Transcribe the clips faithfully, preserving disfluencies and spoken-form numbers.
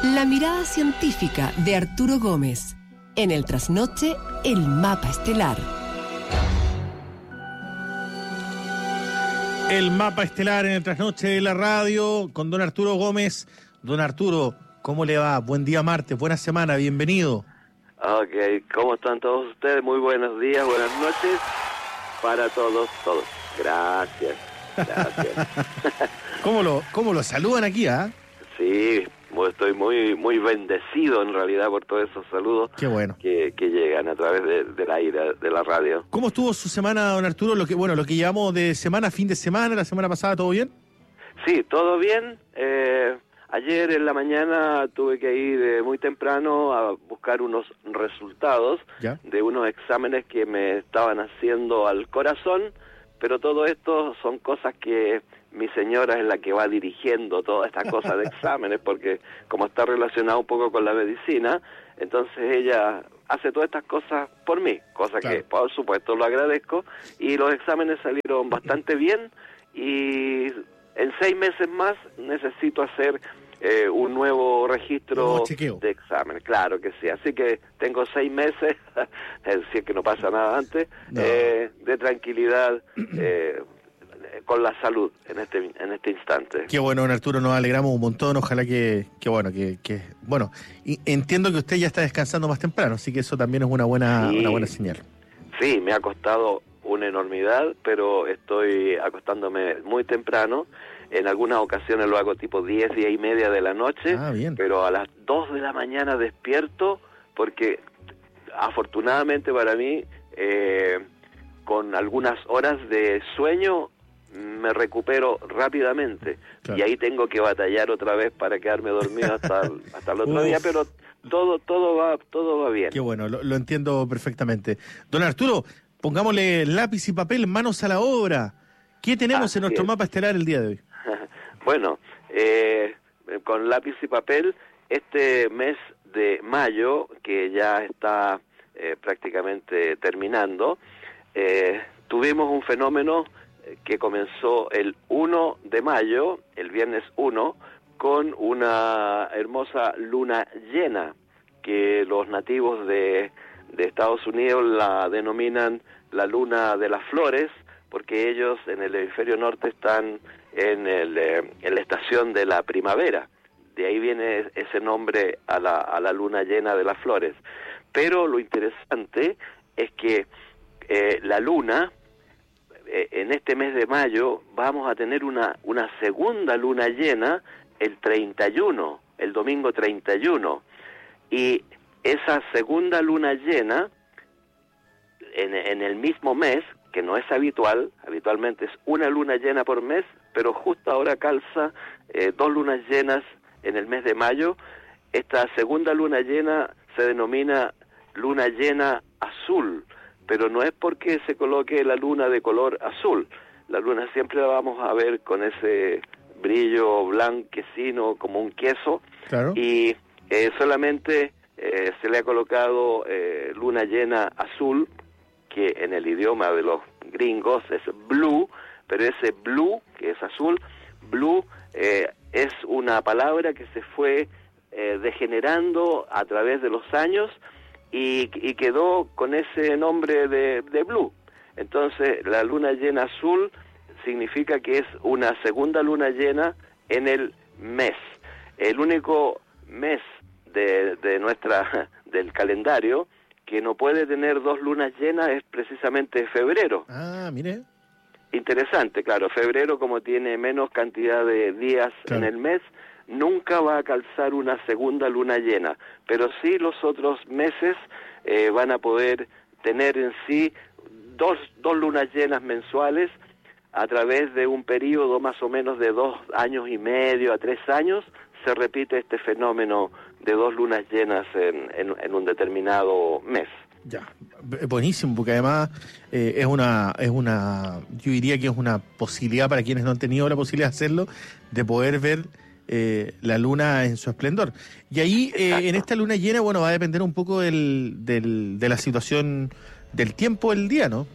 La mirada científica de Arturo Gómez. En el trasnoche, el mapa estelar. El mapa estelar en el trasnoche de la radio con don Arturo Gómez. Don Arturo, ¿cómo le va? Buen día martes, buena semana, bienvenido. Ok, ¿cómo están todos ustedes? Muy buenos días, buenas noches para todos, todos. Gracias, gracias. ¿Cómo lo, cómo lo saludan aquí, ah? ¿eh? Sí, estoy muy muy bendecido en realidad por todos esos saludos. Qué bueno. que, que llegan a través de, del aire, de la radio. ¿Cómo estuvo su semana, don Arturo? Lo que bueno, lo que llevamos de semana, fin de semana, la semana pasada, ¿todo bien? Sí, todo bien. Eh, ayer en la mañana tuve que ir eh, muy temprano a buscar unos resultados ¿Ya? de unos exámenes que me estaban haciendo al corazón, pero todo esto son cosas que mi señora es la que va dirigiendo toda esta cosa de exámenes, porque como está relacionado un poco con la medicina, entonces ella hace todas estas cosas por mí, cosa Claro. que por supuesto lo agradezco, y los exámenes salieron bastante bien, y en seis meses más necesito hacer eh, un nuevo registro Un nuevo chequeo. de exámenes, claro que sí, así que tengo seis meses, es decir que no pasa nada antes, No. eh, de tranquilidad, eh, con la salud en este en este instante. Qué bueno, don Arturo, nos alegramos un montón, ojalá que, que bueno, que, que bueno, y entiendo que usted ya está descansando más temprano, así que eso también es una buena, Sí. una buena señal. Sí, me ha costado una enormidad, pero estoy acostándome muy temprano. En algunas ocasiones lo hago tipo diez, diez y media de la noche, Ah, bien. pero a las dos de la mañana despierto, porque afortunadamente para mí, eh, con algunas horas de sueño, me recupero rápidamente. Claro. Y ahí tengo que batallar otra vez para quedarme dormido hasta el, hasta el otro Uf. día, pero todo todo va todo va bien. Qué bueno, lo, lo entiendo perfectamente. Don Arturo, pongámosle lápiz y papel, manos a la obra. ¿Qué tenemos Así en nuestro es. mapa estelar el día de hoy? Bueno, eh, con lápiz y papel, este mes de mayo, que ya está eh, prácticamente terminando, eh, tuvimos un fenómeno que comenzó el uno de mayo, el viernes uno, con una hermosa luna llena, que los nativos de, de Estados Unidos la denominan la luna de las flores, porque ellos en el hemisferio norte están en, el, eh, en la estación de la primavera. De ahí viene ese nombre a la, a la luna llena de las flores. Pero lo interesante es que eh, la luna, eh, en este mes de mayo, vamos a tener una, una segunda luna llena el treinta y uno, el domingo treinta y uno. Y esa segunda luna llena, en, en el mismo mes, que no es habitual, habitualmente es una luna llena por mes, pero justo ahora calza eh, dos lunas llenas en el mes de mayo. Esta segunda luna llena se denomina luna llena azul, pero no es porque se coloque la luna de color azul. La luna siempre la vamos a ver con ese brillo blanquecino como un queso, Claro. y eh, solamente eh, se le ha colocado eh, luna llena azul, que en el idioma de los gringos es blue, pero ese blue, que es azul, blue eh, es una palabra que se fue eh, degenerando a través de los años y, y quedó con ese nombre de, de blue. Entonces la luna llena azul significa que es una segunda luna llena en el mes. El único mes de, de nuestra del calendario que no puede tener dos lunas llenas es precisamente febrero. Ah, mire. Interesante, claro, febrero, como tiene menos cantidad de días Claro. en el mes, nunca va a calzar una segunda luna llena, pero sí los otros meses eh, van a poder tener en sí dos, dos lunas llenas mensuales a través de un periodo más o menos de dos años y medio a tres años. Se repite este fenómeno de dos lunas llenas en, en, en un determinado mes. Ya, B- buenísimo, porque además eh, es una, es una, yo diría que es una posibilidad para quienes no han tenido la posibilidad de hacerlo, de poder ver eh, la luna en su esplendor. Y ahí, eh, en esta luna llena, bueno, va a depender un poco del, del, de la situación del tiempo del día, ¿no?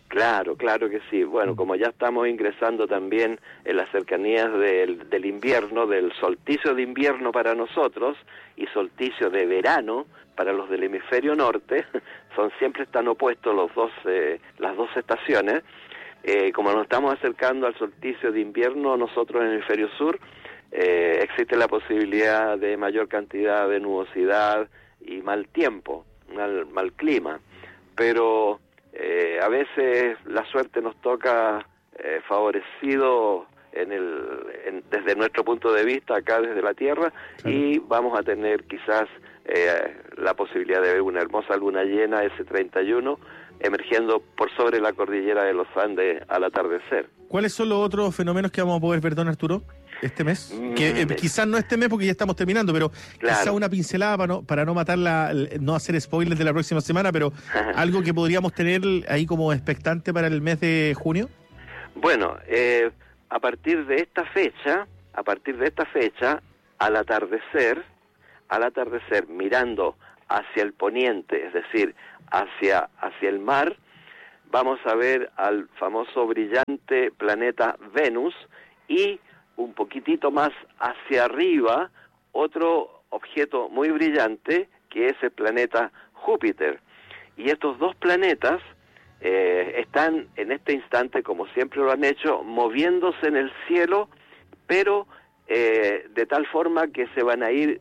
Claro, claro que sí. Bueno, como ya estamos ingresando también en las cercanías del, del invierno, del solsticio de invierno para nosotros y solsticio de verano para los del hemisferio norte, son siempre están opuestos los dos, eh, las dos estaciones. Eh, como nos estamos acercando al solsticio de invierno, nosotros en el hemisferio sur, eh, existe la posibilidad de mayor cantidad de nubosidad y mal tiempo, mal, mal clima. Pero eh, a veces la suerte nos toca eh, favorecido en el, en, desde nuestro punto de vista, acá desde la Tierra, claro. Y vamos a tener quizás eh, la posibilidad de ver una hermosa luna llena ese treinta y uno, emergiendo por sobre la cordillera de los Andes al atardecer. ¿Cuáles son los otros fenómenos que vamos a poder ver, don Arturo, este mes? Mm, que eh, quizás no este mes porque ya estamos terminando, pero claro. Quizás una pincelada para no, para no matar la, no hacer spoilers de la próxima semana, pero algo que podríamos tener ahí como expectante para el mes de junio. Bueno, eh, a partir de esta fecha, a partir de esta fecha, al atardecer, al atardecer mirando hacia el poniente, es decir, hacia, hacia el mar, vamos a ver al famoso brillante planeta Venus y un poquitito más hacia arriba otro objeto muy brillante que es el planeta Júpiter. Y estos dos planetas eh, están en este instante, como siempre lo han hecho, moviéndose en el cielo, pero eh, de tal forma que se van a ir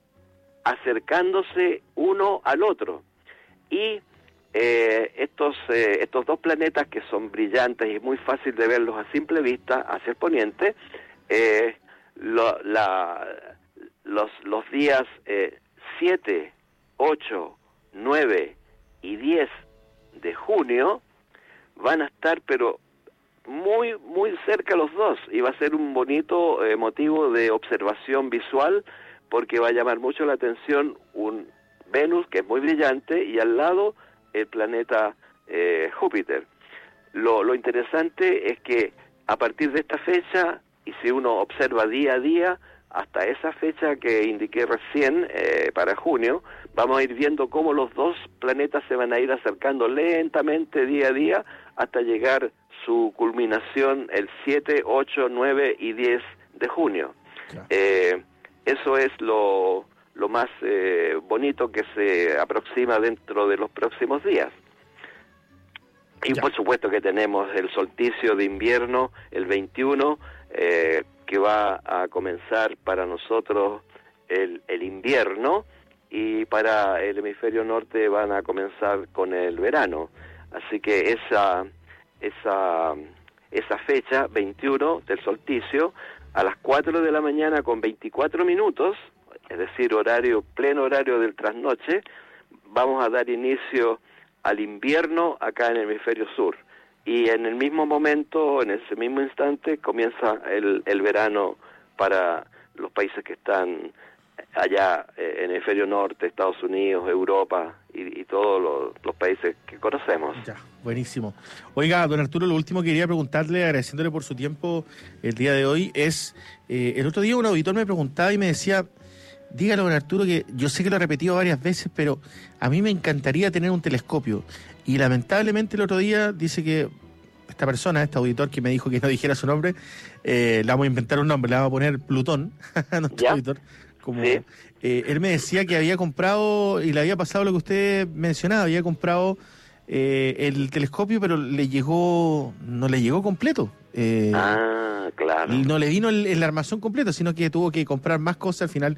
acercándose uno al otro. Y eh, estos eh, estos dos planetas que son brillantes y muy fácil de verlos a simple vista hacia el poniente, eh, lo, la, los, los días eh, siete, ocho, nueve y diez de junio van a estar pero muy muy cerca los dos, y va a ser un bonito eh, motivo de observación visual, porque va a llamar mucho la atención un Venus que es muy brillante y al lado el planeta eh, Júpiter. Lo, lo interesante es que a partir de esta fecha, y si uno observa día a día, hasta esa fecha que indiqué recién, eh, para junio, vamos a ir viendo cómo los dos planetas se van a ir acercando lentamente día a día hasta llegar su culminación el siete, ocho, nueve y diez de junio. Claro. Eh, eso es lo, lo más eh, bonito que se aproxima dentro de los próximos días. Y ya. Por supuesto que tenemos el solsticio de invierno, el veintiuno, eh, que va a comenzar para nosotros el, el invierno, y para el hemisferio norte van a comenzar con el verano. Así que esa, esa, esa fecha, veintiuno del solsticio, a las cuatro de la mañana con veinticuatro minutos, es decir, horario pleno horario del trasnoche, vamos a dar inicio al invierno acá en el hemisferio sur. Y en el mismo momento, en ese mismo instante, comienza el, el verano para los países que están allá eh, en el hemisferio norte, Estados Unidos, Europa y, y todos los, los países que conocemos. Ya, buenísimo. Oiga, don Arturo, lo último que quería preguntarle, agradeciéndole por su tiempo el día de hoy, es, eh, el otro día un auditor me preguntaba y me decía, dígale, don Arturo, que yo sé que lo he repetido varias veces, pero a mí me encantaría tener un telescopio. Y lamentablemente el otro día dice que esta persona, este auditor que me dijo que no dijera su nombre, eh, le vamos a inventar un nombre, le vamos a poner Plutón, a nuestro auditor. Como, ¿sí? eh, él me decía que había comprado, y le había pasado lo que usted mencionaba, había comprado eh, el telescopio, pero le llegó, no le llegó completo. Eh, ah, claro. Y no le vino el, el armazón completo, sino que tuvo que comprar más cosas al final.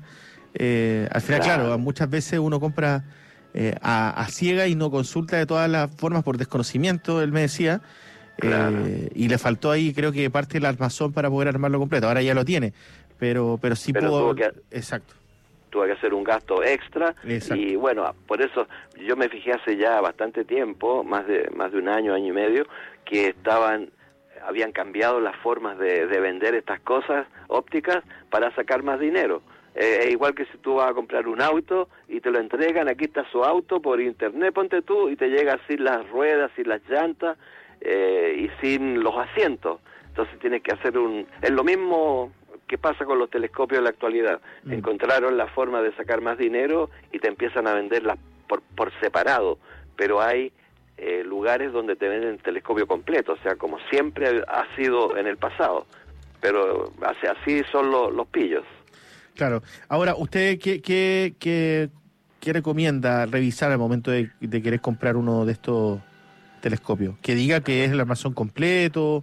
Eh, al final, claro, claro muchas veces uno compra eh, a, a ciega y no consulta de todas las formas por desconocimiento, él me decía. Claro. Eh, y le faltó ahí, creo que parte del armazón para poder armarlo completo. Ahora ya lo tiene, pero pero sí pero pudo. Tuvo que, exacto. Tuvo que hacer un gasto extra. Exacto. Y bueno, por eso yo me fijé hace ya bastante tiempo, más de más de un año, año y medio, que estaban habían cambiado las formas de, de vender estas cosas ópticas para sacar más dinero. Eh, es igual que si tú vas a comprar un auto y te lo entregan, aquí está su auto por internet, ponte tú, y te llega sin las ruedas, sin las llantas, Eh, y sin los asientos. Entonces tienes que hacer un... Es lo mismo que pasa con los telescopios en la actualidad. Mm. Encontraron la forma de sacar más dinero y te empiezan a venderlas por, por separado, pero hay eh, lugares donde te venden telescopio completo, o sea, como siempre ha sido en el pasado, pero así, así son lo, los pillos. Claro. Ahora, ¿usted qué, qué, qué, qué recomienda revisar al momento de, de querer comprar uno de estos telescopios? Que diga que es el armazón completo.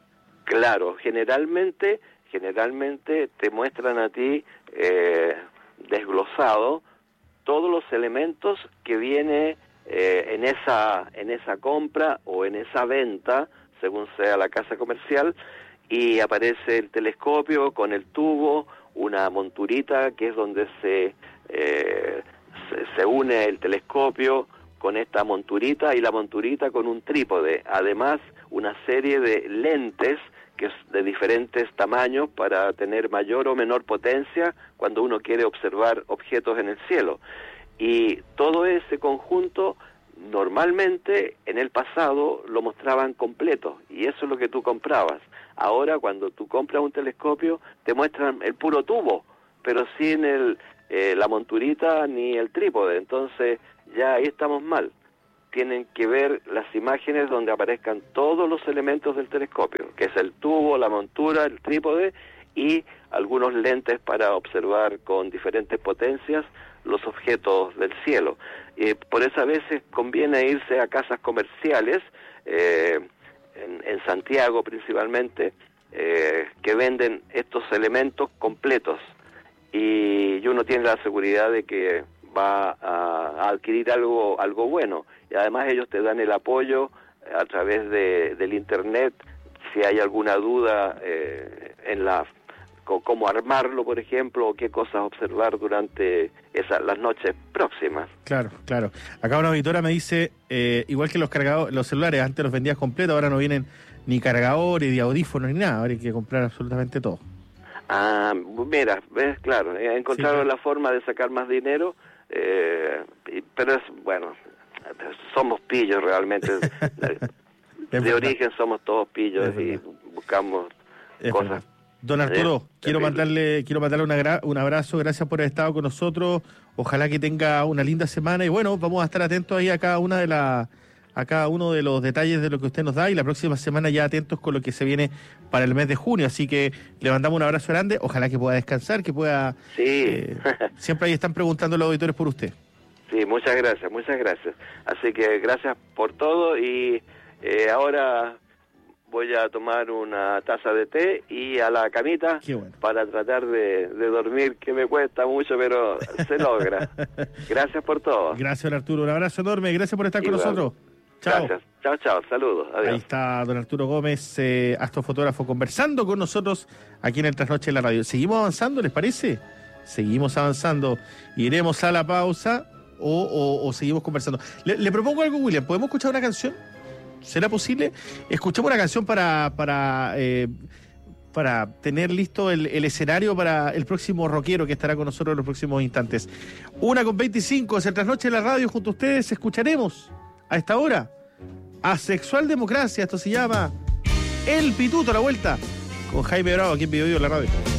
Claro, generalmente, generalmente te muestran a ti eh, desglosado todos los elementos que viene eh, en esa en esa compra o en esa venta, según sea la casa comercial, y aparece el telescopio con el tubo, una monturita que es donde se, eh, se, se une el telescopio con esta monturita, y la monturita con un trípode, además una serie de lentes que es de diferentes tamaños para tener mayor o menor potencia cuando uno quiere observar objetos en el cielo. Y todo ese conjunto normalmente en el pasado lo mostraban completo, y eso es lo que tú comprabas. Ahora cuando tú compras un telescopio te muestran el puro tubo, pero sin el, eh, la monturita ni el trípode, entonces ya ahí estamos mal. Tienen que ver las imágenes donde aparezcan todos los elementos del telescopio, que es el tubo, la montura, el trípode y algunos lentes para observar con diferentes potencias los objetos del cielo. Eh, por eso a veces conviene irse a casas comerciales, eh, en, en Santiago principalmente, eh, que venden estos elementos completos, y, y uno tiene la seguridad de que va a, a adquirir algo algo bueno, y además ellos te dan el apoyo a través de del internet si hay alguna duda eh, en la cómo armarlo, por ejemplo, o qué cosas observar durante esas las noches próximas. Claro, claro. Acá una auditora me dice, eh, igual que los cargadores, los celulares antes los vendías completos, ahora no vienen ni cargadores, ni audífonos, ni nada, ahora hay que comprar absolutamente todo. Ah, mira, ves, claro, he encontrado sí, claro. la forma de sacar más dinero, eh, pero es, bueno, somos pillos realmente, de, de origen somos todos pillos y buscamos es cosas. Verdad. Don Arturo, eh, quiero mandarle quiero mandarle una gra- un abrazo, gracias por haber estado con nosotros, ojalá que tenga una linda semana, y bueno, vamos a estar atentos ahí a cada una de las a cada uno de los detalles de lo que usted nos da, y la próxima semana ya atentos con lo que se viene para el mes de junio, así que le mandamos un abrazo grande, ojalá que pueda descansar, que pueda... Sí. Eh, siempre ahí están preguntando los auditores por usted. Sí, muchas gracias, muchas gracias. Así que gracias por todo, y eh, ahora voy a tomar una taza de té y a la camita bueno. para tratar de, de dormir, que me cuesta mucho, pero se logra. Gracias por todo. Gracias, don Arturo, un abrazo enorme, gracias por estar Igual. con nosotros. Chao. Gracias. Chao, chao. Saludos. Adiós. Ahí está don Arturo Gómez, eh, astrofotógrafo, conversando con nosotros aquí en el Trasnoche de la Radio. ¿Seguimos avanzando, les parece? Seguimos avanzando. Iremos a la pausa o, o, o seguimos conversando. Le, le propongo algo, William. ¿Podemos escuchar una canción? ¿Será posible? Escuchemos una canción para para eh, para tener listo el, el escenario para el próximo rockero que estará con nosotros en los próximos instantes. Una con veinticinco, es el Trasnoche de la Radio. Junto a ustedes escucharemos a esta hora Asexual Democracia. Esto se llama El Pituto a la vuelta con Jaime Bravo aquí en Video Video la Radio.